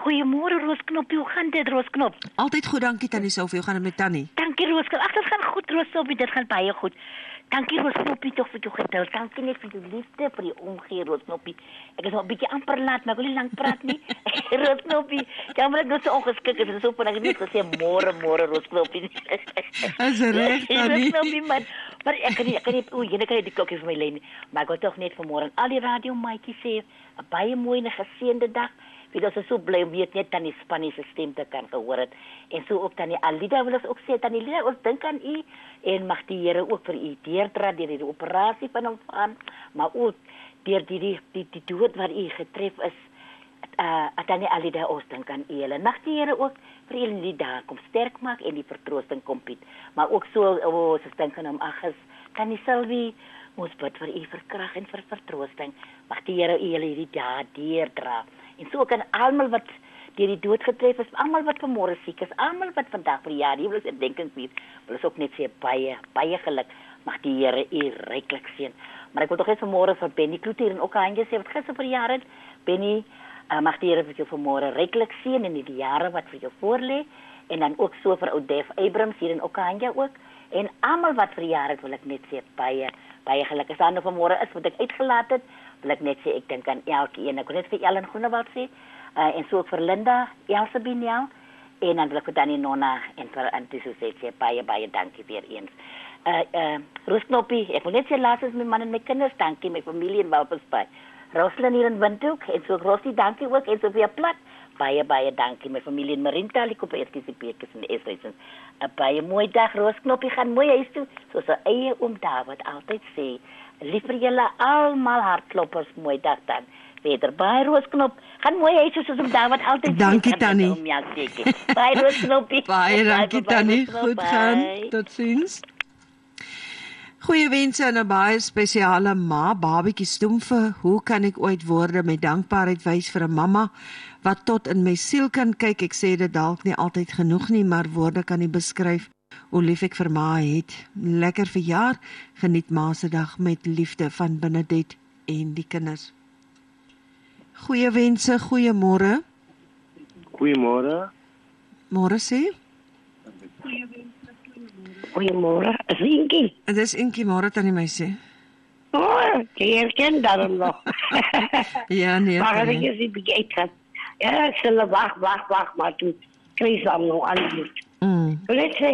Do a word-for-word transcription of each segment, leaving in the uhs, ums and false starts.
Goeiemôre Roosknop, hoe gaan dit Roosknop? Altyd goed, dankie Tannie Sofie. Hoe gaan dit met Tannie? Dankie Roosknop. Ag, dit gaan goed Roosknop, dit gaan baie goed. Dankie Roosknopie tog vir jou geduld. Dankie net vir jou liefde, vir die omgee Roosknopie. Ek is nog 'n bietjie amper laat, maar ek wil nie lank praat nie. Roosknopie, jammer ek nou so ongeskik is. So vinnig net gesê môre môre Roosknopie. Is reg Tannie. Roosknopie man. Maar ek kan nie ek kan nie o, jy kan nie die klokkie vir my lê nie. Maar ek wil tog net vanmôre al die radio maatjies sê 'n baie mooi en geseënde dag. Wie dat so bly om weet net Tannie Spannie se stem te kan gehoor het. En so ook Tannie Alida wil ons ook sê, Tannie Alida, ons dink aan u en mag die Here ook vir u deurdra deur die operasie van hom aan, maar ook deur die die die, die dood wat u getref is. Uh, Tannie Alida, ons dink aan u. En mag die Here ook vir u in die dag kom sterk maak en die vertroosting kom bied. Maar ook so ons oh, dink aan hom Agnes, Tannie Sylvie, ons bid vir u vir krag en vir vertroosting. Mag die Here u hierdie dag deurdra. En so kan almal wat deur die dood getref is, almal wat vanmôre siek is, almal wat vandag verjaar, jy wil dit denkend vier, wil ons ook net sê baie, baie geluk, mag die Here u ryklik seën. Maar ek wil tog net vanmôre vir Benny Kloete hier in Okanje sê, wat gister verjaar het, Benny, uh, mag die Here vir jou vanmôre ryklik seën in die jare wat vir jou voorlê, en dan ook so vir ou Def Abrams hier in Okanje ook, en almal wat verjaar het, wil ek net sê, baie, baie geluk. As daar nou vanmôre is wat ek uitgelaat het, wil ek net sê, ek dink aan elkeen. Ek wil net vir Ellen Groenewald sê, uh, en so ook vir Linda, Elsabiniel, en dan wil ek vir Danny Nonna, en vir Antiso sê, sê, baie, baie dankie weer eens. Uh, uh, Roosknopie, ek wil net sê, laat is my man en my kinders, dankie, my familie in Walperspaai. Roslyn hier in Windhoek, en so ook Rossie, dankie ook, en so weer plat, baie, baie dankie, my familie in Marintal, ek op eerskies die peertjes in die S-reisens. Uh, baie mooi dag, Roosknopie, gaan mooi huis toe, soos sy eie oom David altyd sê, lief vir julle almal hartkloppers, mooi dag dan. Verder, baie Roosknop, gaan mooi huis soos oom David altyd sê. Dankie Tannie. Baie Roosknopie. Baie dankie Tannie, goed gaan, tot ziens. Goeie wense en 'n baie spesiale ma, babietjie Stoemfe. Hoe kan ek ooit woorde met dankbaarheid wys vir 'n mamma wat tot in my siel kan kyk? Ek sê dit dalk nie altyd genoeg nie, maar woorde kan nie beskryf hoe lief ek vir ma het. Lekker verjaar, geniet ma se dag met liefde van Benedet en die kinders. Goeie wense, goeiemôre. Goeiemôre. Môre sê? Goeiemôre, is Inkie? Dit is Inkie, môre Tannie meisie. O, oh, jy herken daarom nog. Ja, nee. Maar ek is nie begeet gehad. Ja, ek sal wag, wag, wag, maar toe kry sy nou antwoord. Mm. Let sê,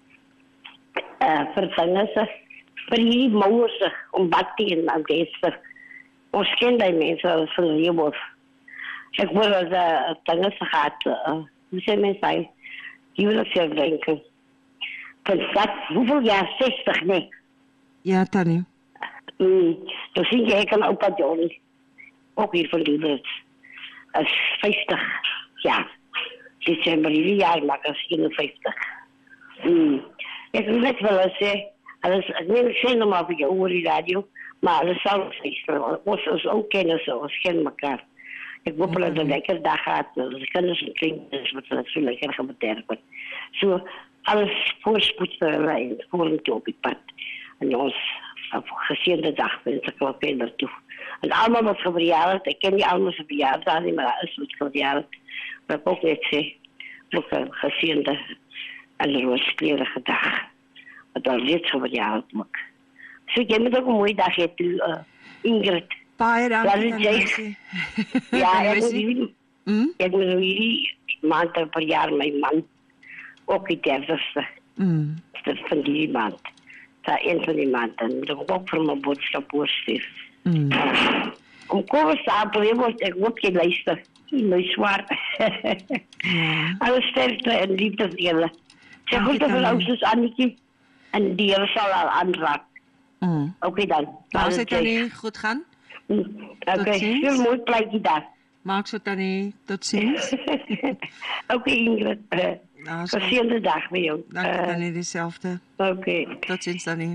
uh, vir dinge, vir die mouers, om bakkie en aan deze. Ons ken die mense als van Leeuwolf. Ek word als uh, dinge gehad, uh, hoe sê mense hy, die wil ek zelf denken. Van dat, hoeveel jaar? zestig, nee. Ja, Tannie. Mm, dan zie je, ik een opa Johnny, ook hier van Liebert, is vijftig jaar. December, ieder jaar maak als eenenvijftig. Mm. Ik wil net wel eens zeggen, alles, ik neem het zin om over je oor die radio, maar dat zou ik zeggen, ons ons ook kennen zo, ons kennen elkaar. Ik hoop dat het een lekker dag gaat, de kinderen en kinderen, wat ze zo lekker gaan bederven. Zo, alles voorspoed en voor en toe op het pad. En ons geseënde dag wens ek wel verder toe. En allemaal wat geverjaard het, ek ken nie allemaal se verjaard daar nie, maar daar is wat geverjaard. Maar ek ook net sê, ook een geseënde en rooskleurige dag. Wat al reeds geverjaard ook. So jy moet ook een mooie dag hê toe, uh, Ingrid. Baie dankie. Ja, ek moet hierdie, mm? ek moet hierdie maand per jaar my man ook die dertigste. Mm. Van die maand. Dat een van die maanden. Dat ik ook voor mijn boodschap voorstuur. Mm. Om komen stapelen wordt ik ook geen lijster. Mijn zwaar. Ja. Alle sterkte en liefde delen. Zeg goed dat we luisteren, Annikie. En die Heer zal al aanraken. Mm. Oké okay, dan. Nou, zit Tannie goed gaan? Mm. Oké, okay. Heel mooi plekje daar. Maak zo Tannie. Tot ziens. Oké okay, Ingrid. Uh, nou, Geseënde dag met jou. Dank je, Tannie, diezelfde. Oké. Okay. Tot ziens, Tannie.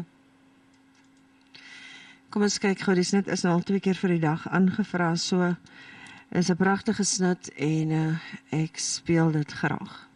Kom eens kyk gou, die snit is nou al twee keer vir die dag aangevra, so is 'n pragtige snit en uh, ek speel dit graag.